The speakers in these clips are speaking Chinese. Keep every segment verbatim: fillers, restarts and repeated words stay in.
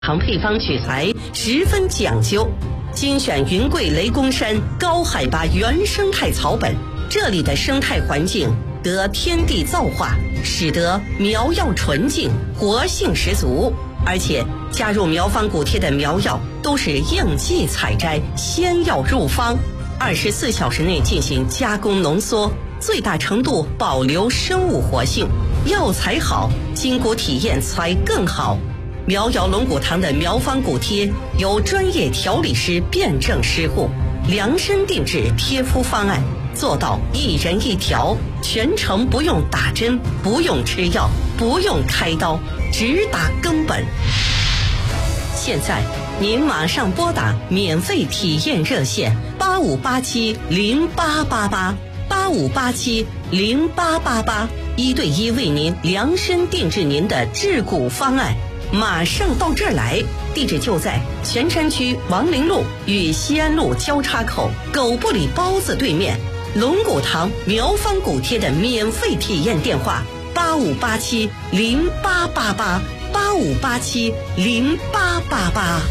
糖配方取材十分讲究，精选云贵雷公山高海拔原生态草本，这里的生态环境得天地造化，使得苗药纯净，活性十足。而且加入苗方补贴的苗药都是应季采摘，鲜药入方，二十四小时内进行加工浓缩，最大程度保留生物活性。药材好，筋骨体验才更好。苗药龙骨糖的苗方补贴由专业调理师辩证施护，量身定制贴敷方案，做到一人一条，全程不用打针，不用吃药，不用开刀，只打根本。现在您马上拨打免费体验热线八五八七零八八八八五八七零八八八，一对一为您量身定制您的治骨方案。马上到这儿来，地址就在泉山区王陵路与西安路交叉口狗不理包子对面。龙骨糖苗方补贴的免费体验电话八五八七零八八八八五八七零八八八。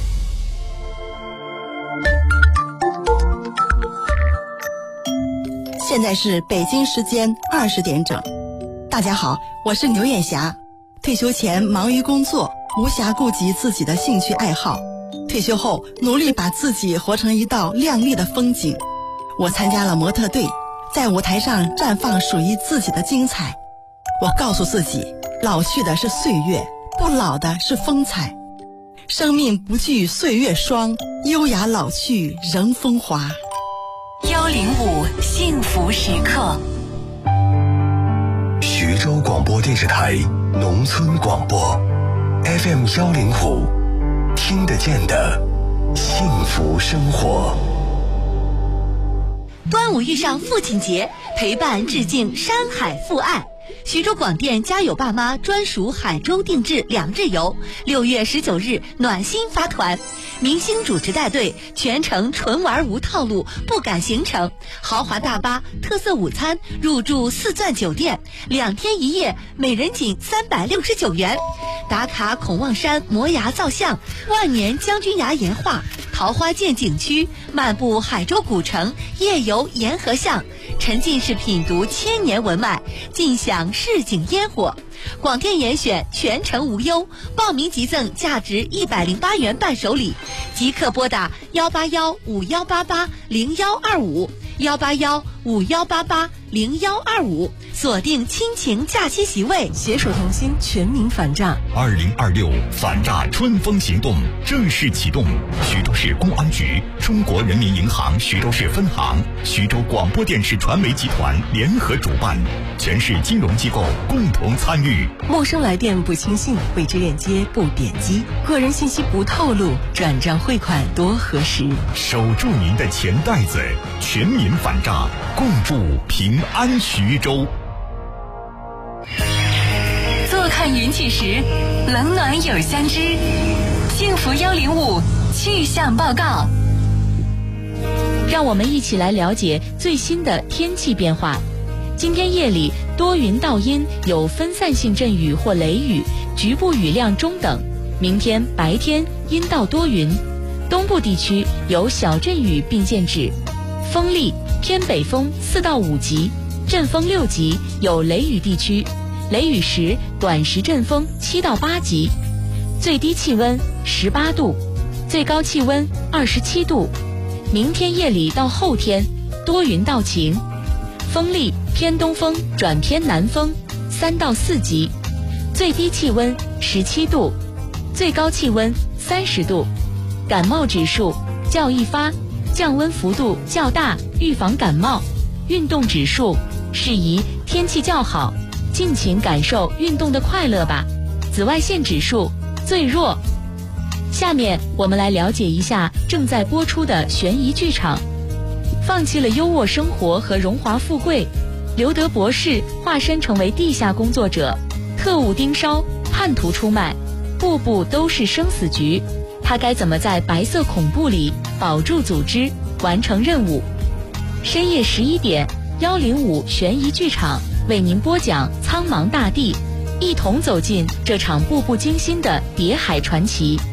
现在是北京时间二十点整。大家好，我是牛眼霞。退休前忙于工作，无暇顾及自己的兴趣爱好，退休后努力把自己活成一道亮丽的风景。我参加了模特队，在舞台上绽放属于自己的精彩。我告诉自己，老去的是岁月，不老的是风采。生命不惧岁月霜，优雅老去仍风华。 幺零五幸福时刻。 徐州广播电视台农村广播 F M 幺零五，听得见的幸福生活。 端午遇上父亲节，陪伴致敬山海父爱。徐州广电家有爸妈专属海州定制两日游，六月十九日暖心发团，明星主持带队，全程纯玩无套路，不赶行程，豪华大巴、特色午餐，入住四钻酒店，两天一夜，每人仅三百六十九元。打卡孔望山摩崖造像、万年将军崖岩画、桃花涧景区，漫步海州古城，夜游沿河巷，沉浸式品读千年文脉，尽享市井烟火。广电严选全程无忧，报名即赠价值一百零八元伴手礼，即刻拨打幺八幺五幺八八零幺二五幺八幺五幺八八零幺二五，锁定亲情假期席位， 携手同心，全民反诈。 二零二六反诈春风行动正式启动，徐州市公安局、中国人民银行徐州市分行、徐州广播电视传媒集团联合主办，全市金融机构共同参与。 陌生来电不轻信，未知链接不点击，个人信息不透露，转账汇款多核实。 守住您的钱袋子，全民反诈，共筑平安徐州。 坐看云起时，冷暖有相知。幸福幺零五气象报告， 让我们一起来了解最新的天气变化。今天夜里多云到阴，有分散性阵雨或雷雨，局部雨量中等。明天白天阴到多云，东部地区有小阵雨并见指，风力偏北风四到五级，阵风六级，有雷雨地区，雷雨时短时阵风七到八级。最低气温十八度，最高气温二十七度。明天夜里到后天多云到晴，风力偏东风转偏南风三到四级，最低气温十七度，最高气温三十度。感冒指数较易发，降温幅度较大，预防感冒。运动指数适宜天气较好，尽情感受运动的快乐吧。紫外线指数最弱。下面我们来了解一下正在播出的悬疑剧场。放弃了优渥生活和荣华富贵，刘德博士化身成为地下工作者，特务盯梢，叛徒出卖，步步都是生死局。他该怎么在白色恐怖里保住组织，完成任务？深夜十一点，幺零五悬疑剧场为您播讲《苍茫大地》， 一同走进这场步步惊心的谍海传奇。